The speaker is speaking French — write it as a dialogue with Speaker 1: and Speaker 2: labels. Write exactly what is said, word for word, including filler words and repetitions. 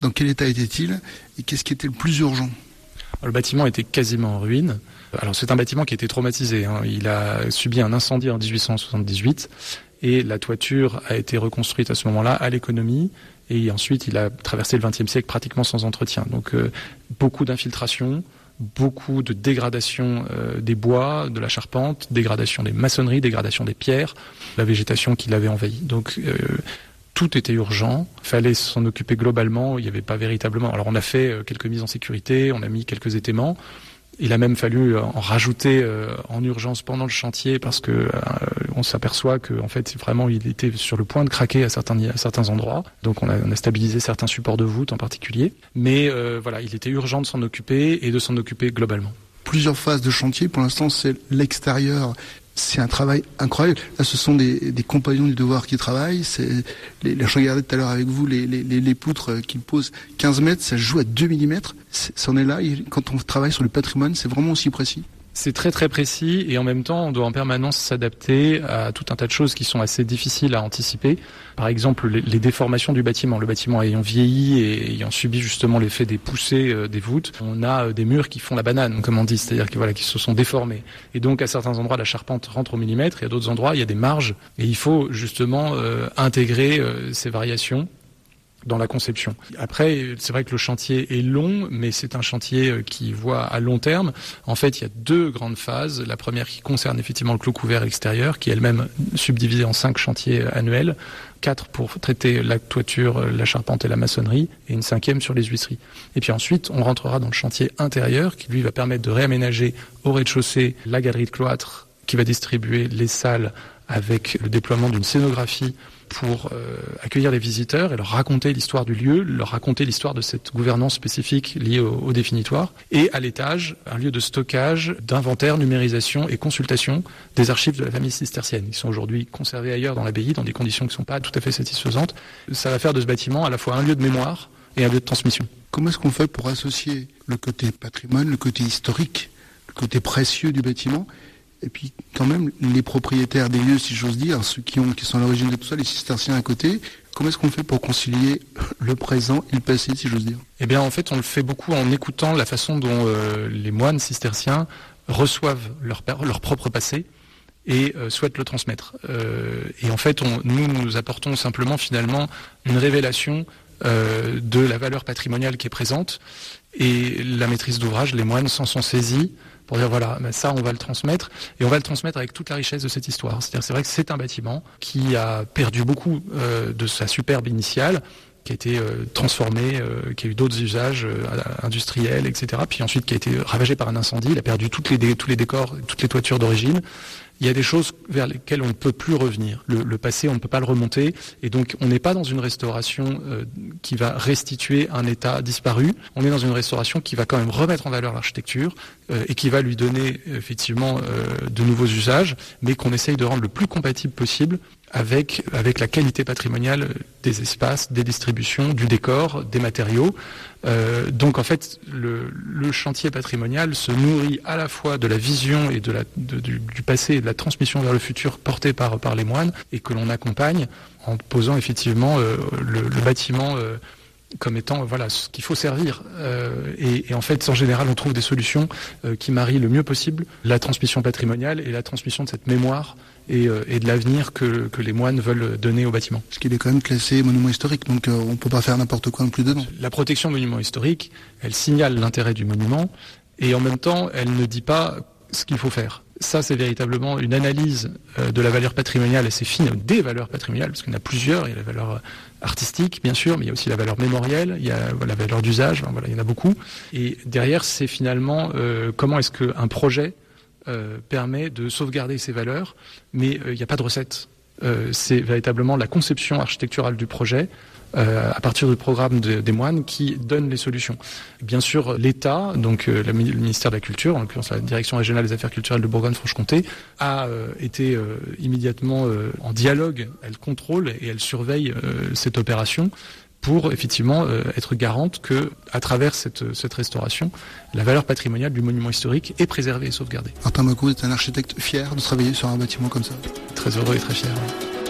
Speaker 1: Dans quel état était-il et qu'est-ce qui était le plus urgent ?
Speaker 2: Alors, le bâtiment était quasiment en ruine. Alors c'est un bâtiment qui a été traumatisé, hein. Il a subi un incendie en dix-huit cent soixante-dix-huit et la toiture a été reconstruite à ce moment-là à l'économie et ensuite il a traversé le vingtième siècle pratiquement sans entretien. Donc euh, beaucoup d'infiltration, beaucoup de dégradation euh, des bois, de la charpente, dégradation des maçonneries, dégradation des pierres, la végétation qui l'avait envahi. Donc euh, tout était urgent, il fallait s'en occuper globalement, il n'y avait pas véritablement... Alors on a fait euh, quelques mises en sécurité, on a mis quelques étaiements. Il a même fallu en rajouter euh, en urgence pendant le chantier parce que euh, on s'aperçoit que en fait vraiment il était sur le point de craquer à certains à certains endroits. Donc on a, on a stabilisé certains supports de voûte en particulier. Mais euh, voilà, il était urgent de s'en occuper et de s'en occuper globalement.
Speaker 1: Plusieurs phases de chantier. Pour l'instant, c'est l'extérieur. C'est un travail incroyable. Là, ce sont des, des compagnons du devoir qui travaillent. C'est les, les, je regardais tout à l'heure avec vous les, les, les, les poutres qui posent quinze mètres, ça se joue à deux millimètres. C'en est là. Et quand on travaille sur le patrimoine, c'est vraiment aussi précis.
Speaker 2: C'est très très précis et en même temps on doit en permanence s'adapter à tout un tas de choses qui sont assez difficiles à anticiper. Par exemple les, les déformations du bâtiment, le bâtiment ayant vieilli et ayant subi justement l'effet des poussées euh, des voûtes, on a euh, des murs qui font la banane comme on dit, c'est-à-dire qui, voilà, qui se sont déformés. Et donc à certains endroits la charpente rentre au millimètre et à d'autres endroits il y a des marges et il faut justement euh, intégrer euh, ces variations dans la conception. Après, c'est vrai que le chantier est long, mais c'est un chantier qui voit à long terme. En fait, il y a deux grandes phases. La première qui concerne effectivement le clos couvert extérieur, qui est elle-même subdivisée en cinq chantiers annuels, quatre pour traiter la toiture, la charpente et la maçonnerie, et une cinquième sur les huisseries. Et puis ensuite, on rentrera dans le chantier intérieur, qui lui va permettre de réaménager au rez-de-chaussée la galerie de cloître, qui va distribuer les salles avec le déploiement d'une scénographie pour euh, accueillir les visiteurs et leur raconter l'histoire du lieu, leur raconter l'histoire de cette gouvernance spécifique liée au, au définitoire. Et à l'étage, un lieu de stockage, d'inventaire, numérisation et consultation des archives de la famille cistercienne. Ils sont aujourd'hui conservés ailleurs dans l'abbaye, dans des conditions qui ne sont pas tout à fait satisfaisantes. Ça va faire de ce bâtiment à la fois un lieu de mémoire et un lieu de transmission.
Speaker 1: Comment est-ce qu'on fait pour associer le côté patrimoine, le côté historique, le côté précieux du bâtiment et puis, quand même, les propriétaires des lieux, si j'ose dire, ceux qui, ont, qui sont à l'origine de tout ça, les cisterciens à côté, comment est-ce qu'on fait pour concilier le présent et le passé, si j'ose dire ?
Speaker 2: Eh bien, en fait, on le fait beaucoup en écoutant la façon dont euh, les moines cisterciens reçoivent leur, leur propre passé et euh, souhaitent le transmettre. Euh, et en fait, on, nous, nous apportons simplement, finalement, une révélation euh, de la valeur patrimoniale qui est présente. Et la maîtrise d'ouvrage, les moines s'en sont saisis pour dire voilà, ben ça on va le transmettre et on va le transmettre avec toute la richesse de cette histoire. C'est-à-dire c'est vrai que c'est un bâtiment qui a perdu beaucoup euh, de sa superbe initiale, qui a été euh, transformé, euh, qui a eu d'autres usages euh, industriels, et cetera. Puis ensuite qui a été ravagé par un incendie, il a perdu toutes les dé- tous les décors, toutes les toitures d'origine. Il y a des choses vers lesquelles on ne peut plus revenir. Le, le passé, on ne peut pas le remonter. Et donc, on n'est pas dans une restauration euh, qui va restituer un état disparu. On est dans une restauration qui va quand même remettre en valeur l'architecture euh, et qui va lui donner effectivement euh, de nouveaux usages, mais qu'on essaye de rendre le plus compatible possible avec, avec la qualité patrimoniale des espaces, des distributions, du décor, des matériaux. Euh, donc en fait, le, le chantier patrimonial se nourrit à la fois de la vision et de la, de, du, du passé et de la transmission vers le futur portée par, par les moines et que l'on accompagne en posant effectivement euh, le, le bâtiment euh, comme étant voilà ce qu'il faut servir. Euh, et, et en fait, en général, on trouve des solutions euh, qui marient le mieux possible la transmission patrimoniale et la transmission de cette mémoire et, euh, et de l'avenir que, que les moines veulent donner au bâtiment.
Speaker 1: Parce qu'il est quand même classé monument historique, donc euh, on ne peut pas faire n'importe quoi non plus dedans.
Speaker 2: La protection monument historique, elle signale l'intérêt du monument et en même temps, elle ne dit pas ce qu'il faut faire. Ça, c'est véritablement une analyse euh, de la valeur patrimoniale assez fine, des valeurs patrimoniales, parce qu'il y en a plusieurs. Il y a la valeur artistique, bien sûr, mais il y a aussi la valeur mémorielle, il y a la valeur d'usage, enfin, voilà, il y en a beaucoup. Et derrière, c'est finalement euh, comment est-ce qu'un projet euh, permet de sauvegarder ces valeurs, mais euh, il n'y a pas de recette. Euh, c'est véritablement la conception architecturale du projet, Euh, à partir du programme de, des moines qui donne les solutions. Bien sûr, l'État, donc euh, le ministère de la Culture, en l'occurrence la Direction régionale des affaires culturelles de Bourgogne-Franche-Comté, a euh, été euh, immédiatement euh, en dialogue, elle contrôle et elle surveille euh, cette opération pour effectivement euh, être garante que, à travers cette, cette restauration, la valeur patrimoniale du monument historique est préservée et sauvegardée.
Speaker 1: Martin Macot est un architecte fier de travailler sur un bâtiment comme ça.
Speaker 2: Très heureux et très fier. Oui.